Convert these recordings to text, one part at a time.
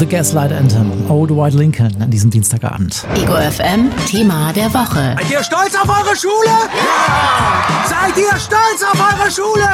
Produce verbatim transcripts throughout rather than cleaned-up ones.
The Gaslight Anthem, Old White Lincoln an diesem Dienstagabend. Ego F M, Thema der Woche. Seid ihr stolz auf eure Schule? Ja! Seid ihr stolz auf eure Schule?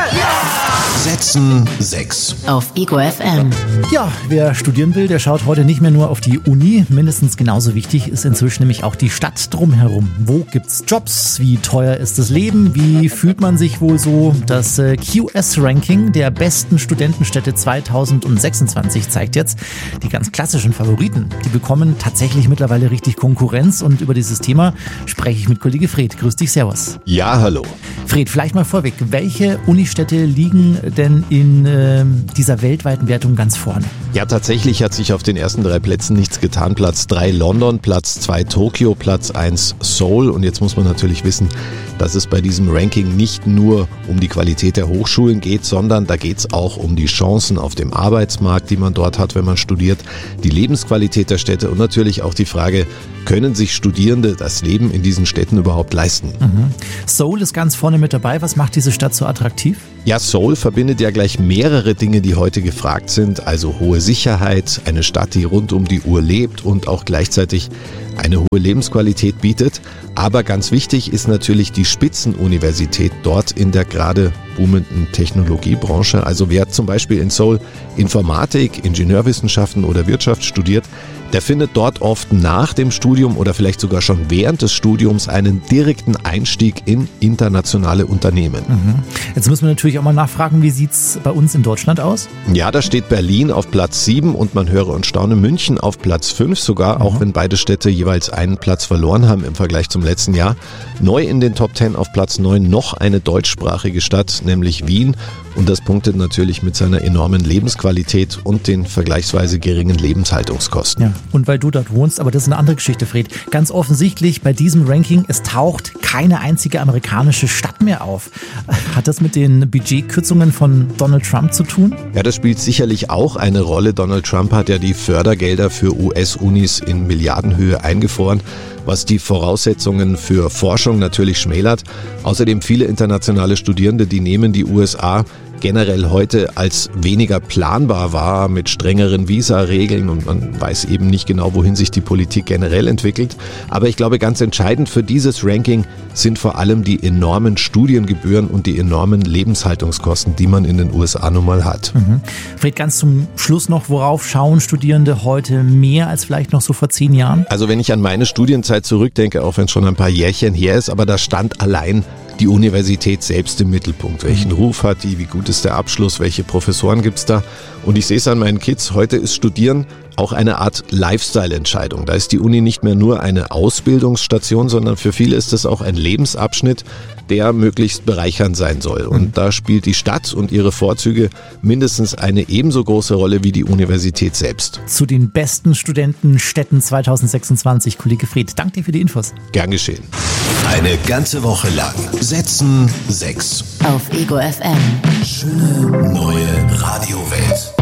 Ja! Sätzen sechs. Auf Ego F M. Ja, wer studieren will, der schaut heute nicht mehr nur auf die Uni. Mindestens genauso wichtig ist inzwischen nämlich auch die Stadt drumherum. Wo gibt's Jobs? Wie teuer ist das Leben? Wie fühlt man sich wohl so? Das Q S-Ranking der besten Studentenstädte zweitausendsechsundzwanzig zeigt jetzt, die ganz klassischen Favoriten, die bekommen tatsächlich mittlerweile richtig Konkurrenz. Und über dieses Thema spreche ich mit Kollege Fred. Grüß dich, servus. Ja, hallo. Fred, vielleicht mal vorweg, welche Unistädte liegen denn in äh, dieser weltweiten Wertung ganz vorne? Ja, tatsächlich hat sich auf den ersten drei Plätzen nichts getan. Platz drei London, Platz zwei Tokio, Platz eins Seoul. Und jetzt muss man natürlich wissen, dass es bei diesem Ranking nicht nur um die Qualität der Hochschulen geht, sondern da geht es auch um die Chancen auf dem Arbeitsmarkt, die man dort hat, wenn man studiert, die Lebensqualität der Städte und natürlich auch die Frage, können sich Studierende das Leben in diesen Städten überhaupt leisten? Mhm. Seoul ist ganz vorne mit dabei. Was macht diese Stadt so attraktiv? Ja, Seoul verbindet ja gleich mehrere Dinge, die heute gefragt sind. Also hohe Sicherheit, eine Stadt, die rund um die Uhr lebt und auch gleichzeitig eine hohe Lebensqualität bietet. Aber ganz wichtig ist natürlich die Spitzenuniversität dort in der gerade boomenden Technologiebranche. Also wer zum Beispiel in Seoul Informatik, Ingenieurwissenschaften oder Wirtschaft studiert, der findet dort oft nach dem Studium oder vielleicht sogar schon während des Studiums einen direkten Einstieg in internationale Unternehmen. Mhm. Jetzt müssen wir natürlich auch mal nachfragen, wie sieht es bei uns in Deutschland aus? Ja, da steht Berlin auf Platz sieben und man höre und staune, München auf Platz fünf sogar, mhm. auch wenn beide Städte jeweils einen Platz verloren haben im Vergleich zum letzten Jahr. Neu in den Top zehn auf Platz neun noch eine deutschsprachige Stadt, nämlich Wien. Und das punktet natürlich mit seiner enormen Lebensqualität und den vergleichsweise geringen Lebenshaltungskosten. Ja, und weil du dort wohnst, aber das ist eine andere Geschichte, Fred. Ganz offensichtlich bei diesem Ranking, es taucht keine einzige amerikanische Stadt mehr auf. Hat das mit den Budgetkürzungen von Donald Trump zu tun? Ja, das spielt sicherlich auch eine Rolle. Donald Trump hat ja die Fördergelder für U S-Unis in Milliardenhöhe eingefroren, was die Voraussetzungen für Forschung natürlich schmälert. Außerdem viele internationale Studierende, die nehmen die U S A generell heute als weniger planbar wahr mit strengeren Visa-Regeln und man weiß eben nicht genau, wohin sich die Politik generell entwickelt. Aber ich glaube, ganz entscheidend für dieses Ranking sind vor allem die enormen Studiengebühren und die enormen Lebenshaltungskosten, die man in den U S A nun mal hat. Mhm. Fred, ganz zum Schluss noch, worauf schauen Studierende heute mehr als vielleicht noch so vor zehn Jahren? Also wenn ich an meine Studienzeit zurückdenke, auch wenn es schon ein paar Jährchen her ist, aber da stand allein die Universität selbst im Mittelpunkt. Welchen Ruf hat die, wie gut ist der Abschluss, welche Professoren gibt's da? Und ich sehe es an meinen Kids, heute ist Studieren auch eine Art Lifestyle-Entscheidung. Da ist die Uni nicht mehr nur eine Ausbildungsstation, sondern für viele ist es auch ein Lebensabschnitt, der möglichst bereichernd sein soll. Und da spielt die Stadt und ihre Vorzüge mindestens eine ebenso große Rolle wie die Universität selbst. Zu den besten Studentenstädten zweitausendsechsundzwanzig, Kollege Fred, danke dir für die Infos. Gern geschehen. Eine ganze Woche lang Sätzen sechs. Auf Ego F M. Schöne neue Radiowelt.